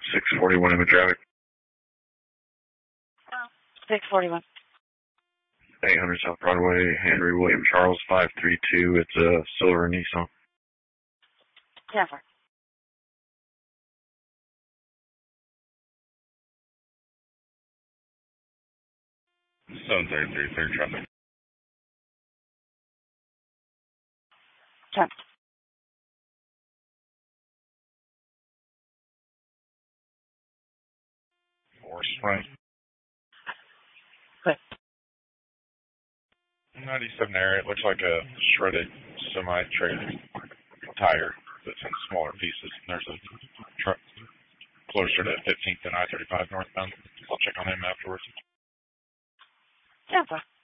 641 in traffic. 641. 800 South Broadway, Henry William Charles 532. It's a silver Nissan. Yeah, sir. 733, third traffic. 10. Forest right. Good. 97 area. It looks like a shredded semi-trailer tire that's in smaller pieces. There's a truck closer to 15th and I-35 northbound. I'll check on him afterwards. Yeah, sir.